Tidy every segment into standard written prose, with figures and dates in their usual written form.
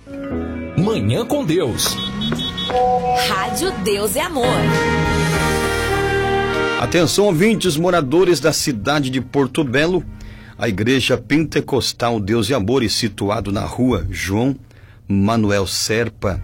Manhã com Deus. Rádio Deus é Amor. Atenção, ouvintes, moradores da cidade de Porto Belo. A Igreja Pentecostal Deus e Amor, situado na rua João Manuel Serpa,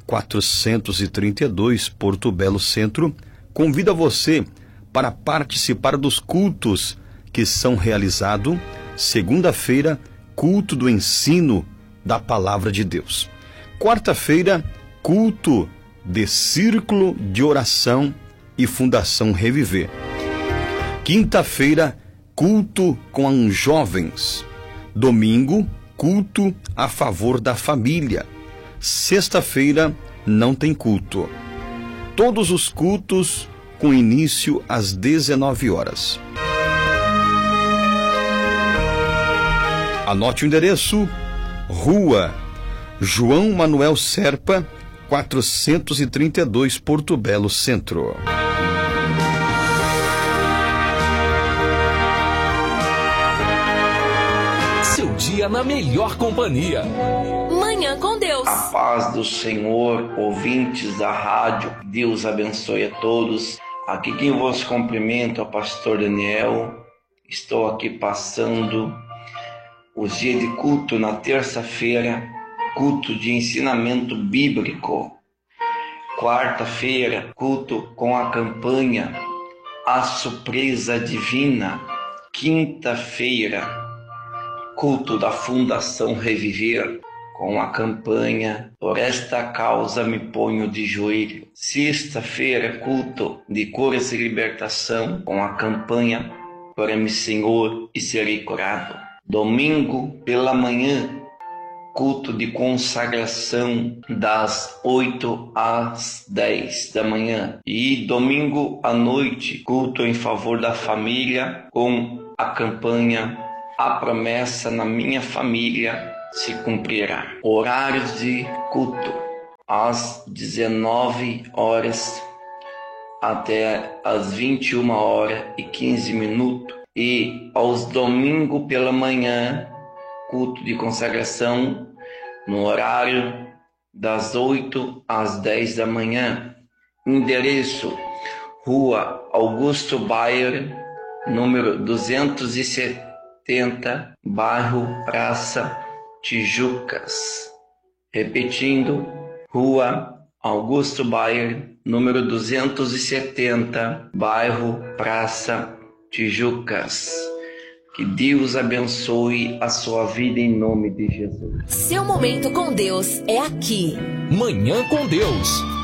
432, Porto Belo Centro, convida você para participar dos cultos que são realizados segunda-feira, culto do ensino da Palavra de Deus. Quarta-feira, culto de Círculo de Oração e Fundação Reviver. Quinta-feira, culto com os jovens. Domingo, culto a favor da família. Sexta-feira, não tem culto. Todos os cultos com início às 19 horas. Anote o endereço: Rua João Manuel Serpa, 432, Porto Belo Centro. Seu dia na melhor companhia. Manhã com Deus. A paz do Senhor, ouvintes da rádio, Deus abençoe a todos. Aqui quem vos cumprimenta é o pastor Daniel. Estou aqui passando os dias de culto na terça-feira, culto de ensinamento bíblico. Quarta-feira, culto com a campanha A Surpresa Divina. Quinta-feira, culto da Fundação Reviver, com a campanha Por Esta Causa Me Ponho de Joelho. Sexta-feira, culto de curas e libertação, com a campanha Cura-me, Senhor, e serei curado. Domingo, pela manhã, culto de consagração das 8 às 10 da manhã. E domingo à noite, culto em favor da família, com a campanha A Promessa na Minha Família se Cumprirá. Horários de culto: às 19 horas até às 21 horas e 15 minutos. E aos domingos pela manhã, culto de consagração no horário das 8 às 10 da manhã. Endereço: Rua Augusto Bayer, número 270, bairro Praça, Tijucas. Repetindo, Rua Augusto Bayer, número 270, bairro Praça, Tijucas. Que Deus abençoe a sua vida em nome de Jesus. Seu momento com Deus é aqui. Manhã com Deus.